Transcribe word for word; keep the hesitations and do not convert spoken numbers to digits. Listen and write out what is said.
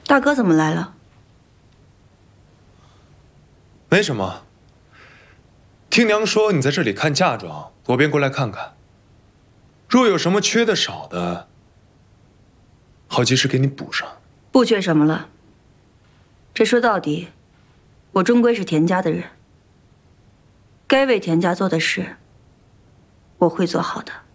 大哥怎么来了？ 没什么。听娘说你在这里看嫁妆，我便过来看看。若有什么缺的少的，好及时给你补上。 不缺什么了。这说到底，我终归是田家的人，该为田家做的事，我会做好的。